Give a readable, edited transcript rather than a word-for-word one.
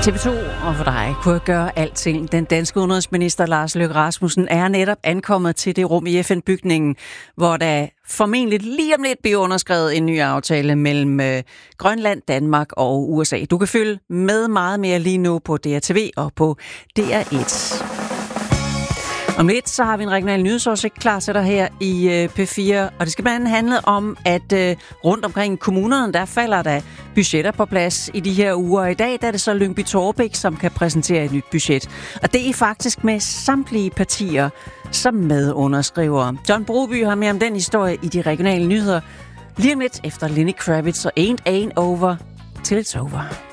TV2 og for dig kunne gøre alting. Den danske udenrigsminister Lars Løkke Rasmussen er netop ankommet til det rum i FN-bygningen, hvor der formentlig lige om lidt bliver underskrevet en ny aftale mellem Grønland, Danmark og USA. Du kan følge med meget mere lige nu på DRTV og på DR1. Om lidt så har vi en regional nyhedsoversigt klar til dig her i P4, og det skal blandt andet handle om, at rundt omkring kommunerne, der falder der budgetter på plads i de her uger. I dag der er det så Lyngby-Taarbæk, som kan præsentere et nyt budget. Og det er faktisk med samtlige partier som medunderskriver. John Broby har mere om den historie i de regionale nyheder. Lige om lidt efter Lenny Kravitz og Ain't Over Till It's Over.